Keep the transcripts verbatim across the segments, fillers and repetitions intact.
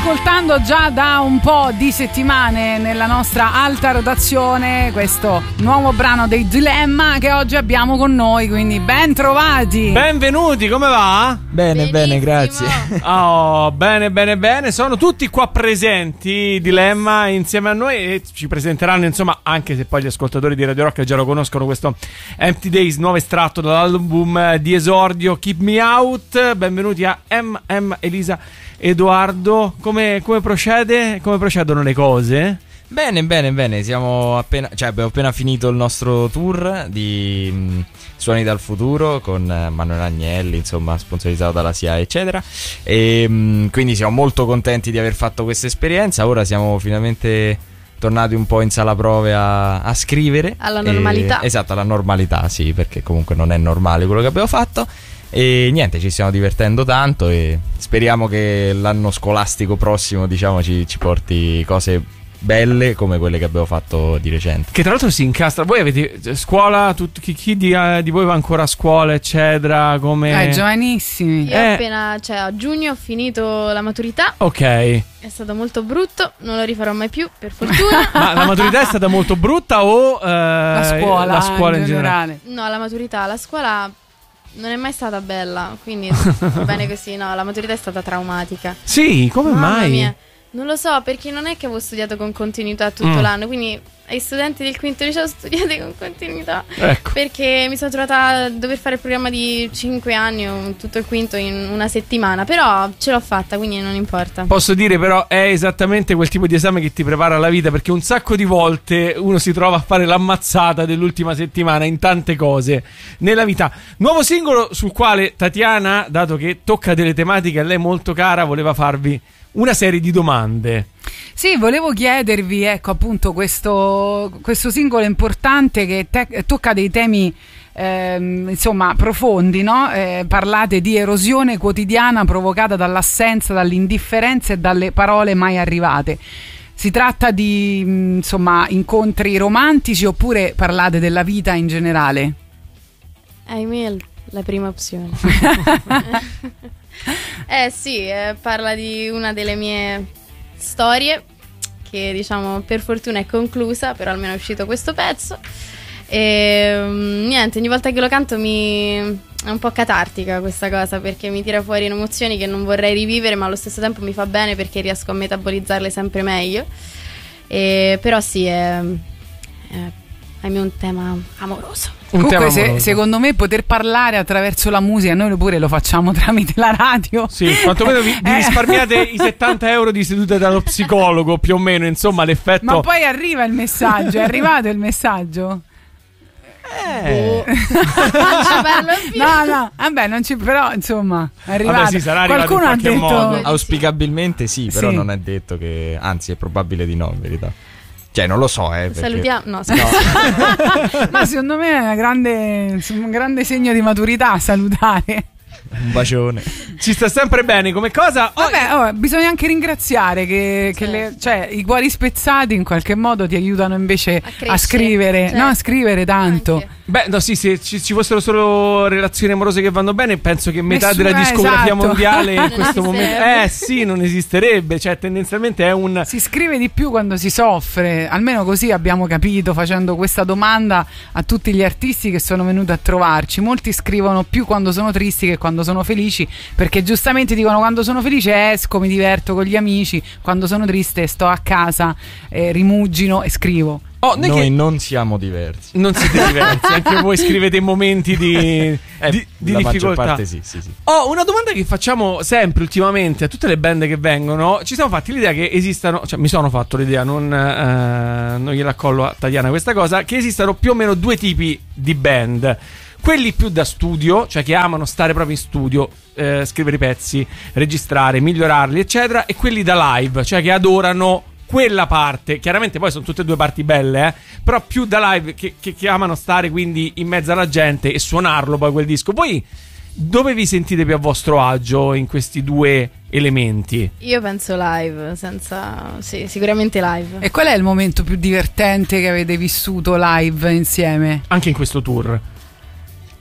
ascoltando già da un po' di settimane nella nostra alta rotazione questo nuovo brano dei Dilemma che oggi abbiamo con noi, quindi ben trovati. Benvenuti, come va? Bene, Benissimo. bene, grazie. Oh, bene, bene, bene. Sono tutti qua presenti, Dilemma, insieme a noi, e ci presenteranno, insomma, anche se poi gli ascoltatori di Radio Rock già lo conoscono, questo Empty Days, nuovo estratto dall'album di esordio Keep Me Out. Benvenuti a M M Elisa Edoardo. Come, come procede? Come procedono le cose? Bene, bene, bene. Siamo appena, cioè abbiamo appena finito il nostro tour di mh, Suoni dal Futuro con eh, Manuel Agnelli, insomma, sponsorizzato dalla S I A, eccetera. E mh, quindi siamo molto contenti di aver fatto questa esperienza. Ora siamo finalmente tornati un po' in sala prove a, a scrivere. Alla normalità. E, esatto, alla normalità, sì, perché comunque non è normale quello che abbiamo fatto. E niente, ci stiamo divertendo tanto e speriamo che l'anno scolastico prossimo, diciamo, ci, ci porti cose belle come quelle che abbiamo fatto di recente. Che tra l'altro si incastra. Voi avete scuola, tut, chi, chi di, uh, di voi va ancora a scuola, eccetera? Come... Eh, giovanissimi. Io Eh. appena, cioè a giugno ho finito la maturità. Ok. È stato molto brutto, non lo rifarò mai più, per fortuna. Ma la maturità è stata molto brutta o uh, La scuola, la scuola in, in generale? generale. No, la maturità, la scuola non è mai stata bella, quindi va bene così. No, la maturità è stata traumatica. Sì, come Mamma mai? mia. Non lo so, perché non è che avevo studiato con continuità tutto Mm. l'anno, quindi ai studenti del quinto liceo studiate con continuità. Ecco. Perché mi sono trovata a dover fare il programma di cinque anni, o tutto il quinto in una settimana, però ce l'ho fatta, quindi non importa. Posso dire però è esattamente quel tipo di esame che ti prepara alla vita, perché un sacco di volte uno si trova a fare l'ammazzata dell'ultima settimana in tante cose nella vita. Nuovo singolo sul quale Tatiana, dato che tocca delle tematiche a lei molto cara, voleva farvi una serie di domande. Sì, volevo chiedervi, ecco, appunto questo, questo singolo importante che te- tocca dei temi ehm, insomma profondi, no? Eh, parlate di erosione quotidiana provocata dall'assenza, dall'indifferenza e dalle parole mai arrivate. Si tratta di mh, insomma incontri romantici oppure parlate della vita in generale? Ahimè, la prima opzione. Eh sì, eh, parla di una delle mie storie che, diciamo, per fortuna è conclusa, però almeno è uscito questo pezzo. E mm, niente, ogni volta che lo canto mi è un po' catartica questa cosa, perché mi tira fuori emozioni che non vorrei rivivere, ma allo stesso tempo mi fa bene perché riesco a metabolizzarle sempre meglio. E, però sì, è, è, è un tema amoroso. Un Comunque tema se, amoroso. secondo me poter parlare attraverso la musica, noi pure lo facciamo tramite la radio. Sì, quantomeno vi, vi Eh. risparmiate i settanta euro di seduta dallo psicologo, più o meno, insomma, l'effetto. Ma poi arriva il messaggio, è arrivato il messaggio? Eh. Non ci parlo più. No, no, vabbè, non ci, però insomma, è arrivato. Vabbè, sì, sarà arrivato Qualcuno in ha qualche detto modo. Auspicabilmente sì, però Sì. non è detto che, anzi è probabile di no, in verità. Cioè non lo so, eh, perché... Salutiamo. No, scusa. ma secondo me è una grande, un grande segno di maturità salutare. Un bacione. Ci sta sempre bene come cosa. Oh, Vabbè, oh, bisogna anche ringraziare che, che le- cioè, i cuori spezzati in qualche modo ti aiutano invece a, crescere, scrivere, certo. no, a scrivere tanto. Anche. Beh, no, sì, se ci, ci fossero solo relazioni amorose che vanno bene, penso che metà Nessuno- della discografia esatto. mondiale in Non questo momento. esisterebbe. Eh sì, non esisterebbe. Cioè, tendenzialmente è un. Si scrive di più quando si soffre, almeno così abbiamo capito facendo questa domanda a tutti gli artisti che sono venuti a trovarci. Molti scrivono più quando sono tristi che quando sono felici, perché giustamente dicono: quando sono felice esco, mi diverto con gli amici, quando sono triste sto a casa, eh, rimugino e scrivo. Oh, noi Noi che- non siamo diversi. Non siete diversi, anche voi scrivete in momenti di, Eh, di, di la maggior difficoltà. parte sì, sì, sì. Oh, una domanda che facciamo sempre ultimamente a tutte le band che vengono. Ci siamo fatti l'idea che esistano, cioè mi sono fatto l'idea, non, eh, non gliela accollo a Tatiana questa cosa, che esistano più o meno due tipi di band. Quelli più da studio, cioè che amano stare proprio in studio, eh, scrivere i pezzi, registrare, migliorarli, eccetera, e quelli da live, cioè che adorano quella parte. Chiaramente poi sono tutte e due parti belle, eh, però più da live, che, che, che amano stare quindi in mezzo alla gente e suonarlo poi quel disco. Voi dove vi sentite più a vostro agio in questi due elementi? Io penso live, senza... Sì, sicuramente live. E qual è il momento più divertente che avete vissuto live insieme? Anche in questo tour.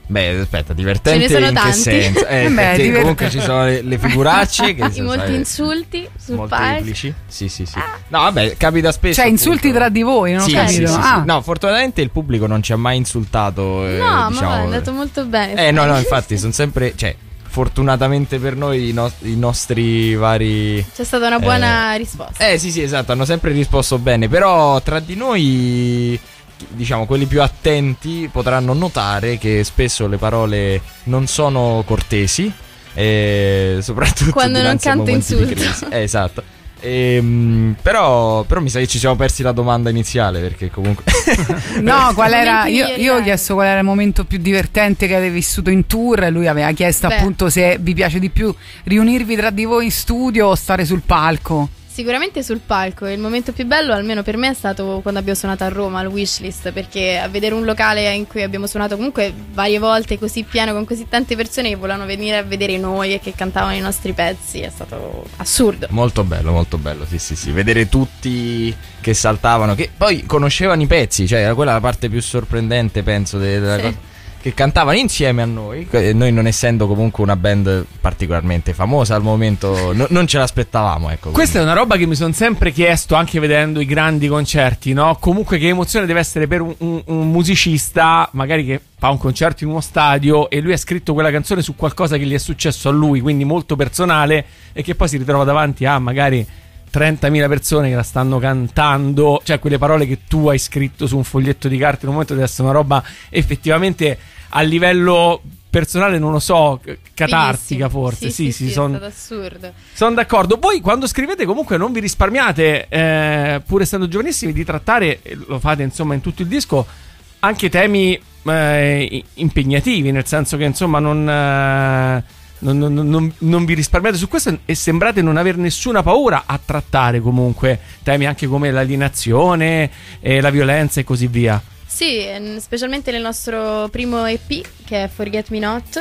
Beh, aspetta, divertente Ce ne sono in che tanti. senso? Eh, Beh, perché divert- comunque ci sono le, le figuracce che I molti sai, insulti sul molteplici. Sì, sì, sì. No, vabbè, capita spesso. Cioè, insulti appunto. tra di voi, non ho Sì, capito. sì, sì, sì. Ah. No, fortunatamente il pubblico non ci ha mai insultato. eh, No, diciamo, ma è andato molto bene. Eh, no, no, infatti, sono sempre. Cioè, fortunatamente per noi, i, no- i nostri vari. C'è stata una buona risposta. Eh, sì, sì, esatto, hanno sempre risposto bene. Però tra di noi, diciamo, quelli più attenti potranno notare che spesso le parole non sono cortesi. E soprattutto Quando non dinanzi a canto momenti di insulto. crisi. Eh, esatto. Ehm, però, però mi sa che ci siamo persi la domanda iniziale, perché comunque No, qual era? Momenti Io, io ho migliori. chiesto qual era il momento più divertente che avete vissuto in tour e lui aveva chiesto Beh. appunto se vi piace di più riunirvi tra di voi in studio o stare sul palco. Sicuramente sul palco. Il momento più bello, almeno per me, è stato quando abbiamo suonato a Roma al Wishlist, perché a vedere un locale in cui abbiamo suonato comunque varie volte così pieno, con così tante persone che volevano venire a vedere noi e che cantavano i nostri pezzi, è stato assurdo. molto bello, molto bello, sì, sì, sì. Vedere tutti che saltavano, che poi conoscevano i pezzi, cioè era quella la parte più sorprendente, penso, de- della Sì. cosa. Che cantavano insieme a noi, e noi non essendo comunque una band particolarmente famosa al momento, no- non ce l'aspettavamo, ecco. Questa è una roba che mi sono sempre chiesto anche vedendo i grandi concerti, no? Comunque che emozione deve essere per un, un- un musicista, magari che fa un concerto in uno stadio e lui ha scritto quella canzone su qualcosa che gli è successo a lui, quindi molto personale, e che poi si ritrova davanti a magari trentamila persone che la stanno cantando, cioè quelle parole che tu hai scritto su un foglietto di carta in un momento deve essere una roba effettivamente a livello personale, non lo so, catartica. Fighissimo. Forse. Sì, sì, è son- stato assurdo. sono d'accordo. Voi quando scrivete comunque non vi risparmiate, eh, pur essendo giovanissimi, di trattare, e lo fate insomma in tutto il disco, anche temi eh, impegnativi, nel senso che insomma non, eh, non, non- non- non vi risparmiate su questo e sembrate non aver nessuna paura a trattare comunque temi anche come l'alienazione, eh, la violenza e così via. Sì, ehm, specialmente nel nostro primo E P, che è Forget Me Not,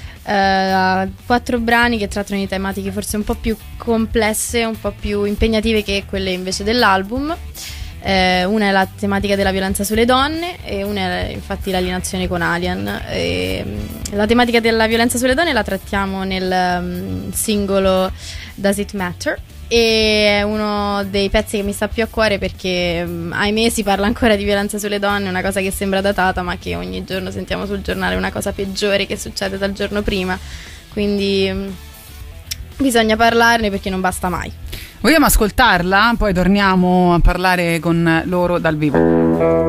eh, quattro brani che trattano di tematiche forse un po' più complesse, un po' più impegnative che quelle invece dell'album. Eh, una è la tematica della violenza sulle donne e una è infatti l'alienazione con Alien. E, mm, la tematica della violenza sulle donne la trattiamo nel mm, singolo Does It Matter? E è uno dei pezzi che mi sta più a cuore perché mm, ahimè si parla ancora di violenza sulle donne, una cosa che sembra datata ma che ogni giorno sentiamo sul giornale una cosa peggiore che succede dal giorno prima, quindi mm, bisogna parlarne perché non basta mai. Vogliamo ascoltarla? Poi torniamo a parlare con loro dal vivo.